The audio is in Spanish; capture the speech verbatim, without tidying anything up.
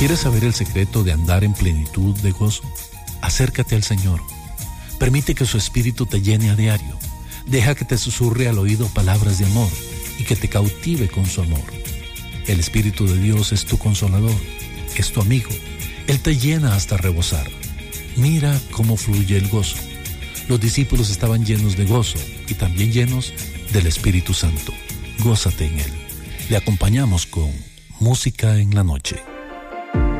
¿Quieres saber el secreto de andar en plenitud de gozo? Acércate al Señor. Permite que su Espíritu te llene a diario. Deja que te susurre al oído palabras de amor y que te cautive con su amor. El Espíritu de Dios es tu consolador, es tu amigo. Él te llena hasta rebosar. Mira cómo fluye el gozo. Los discípulos estaban llenos de gozo y también llenos del Espíritu Santo. Gózate en Él. Le acompañamos con Música en la Noche.